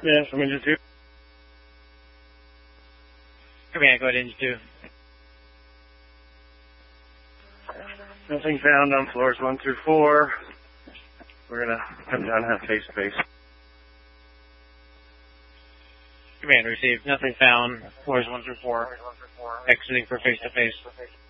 Yeah, from engine 2. Command, go ahead, engine 2. Nothing found on floors 1 through 4. We're going to come down and have face-to-face. Command, received. Nothing found. Floors 1 through 4. Exiting for face-to-face.